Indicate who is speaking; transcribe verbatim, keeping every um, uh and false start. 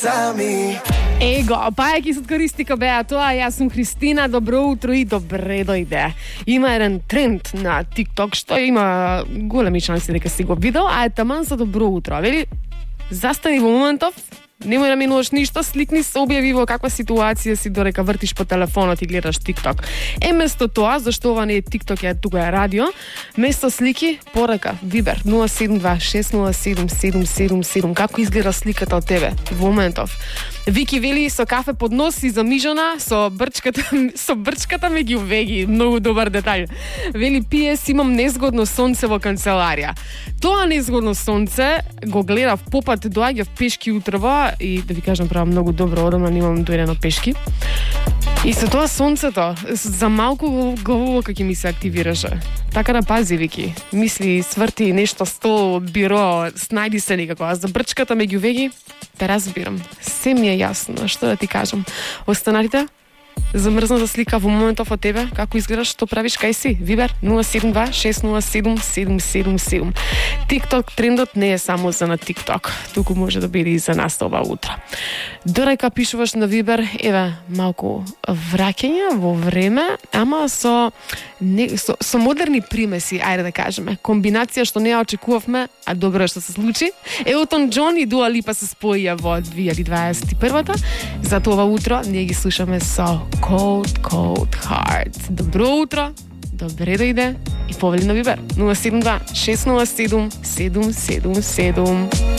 Speaker 1: sami.
Speaker 2: Ego, pa je, ki se koristi kao beja to, a ja sam Kristina, dobro utro i dobre dojde. Ima jedan trend na TikTok, što ima golemi šansi дека си го видел, а е таман за добро утро. Вели, застани во моментов, немој да минуваш ништо, сликни се, објави во каква ситуација си додека вртиш по телефонот и гледаш TikTok. Е, место тоа, зашто ова не е TikTok, е тука е радио, место слики, порака, Вибер, нула седум два шест нула седум седум седум седум. Како изгледа сликата од тебе во моментов? Вики вели со кафе под нос и замижана, со брчката, со брчката меѓу многу добар детаљ. Вели, пие си, имам незгодно сонце во канцеларија. Тоа незгодно сонце го гледав попат, доаѓав пешки утрово и да ви кажам право многу добро, одамна немам дојдено пешки. И со тоа сонцето, за малку главува како ми се активираше. Така да пази, Вики. Мисли, сврти нешто, стол, биро, снајди се некако. А за брчката меѓу веги, те разбирам. Се ми е јасно, што да ти кажам. Останалите? Замрзната слика во моментов од тебе, како изгледаш, што правиш, кај си? Вибер нула седум два шест нула седум седум седум седум. TikTok трендот не е само за на TikTok, туку може да биде и за нас ова утро. Додека пишуваш на Вибер, еве малку враќање во време, ама со, не, со, со модерни примеси, ајде да кажеме, комбинација што не ја очекувавме, а добро што се случи. Елтон Џон и Дуа Липа се споија во две илјади дваесет и прва. Зато ова утро ние ги слушаме со Cold, Cold Heart. Добро утро, добре дојде и повели на Вибер нула седум два шест нула седум седум седум седум.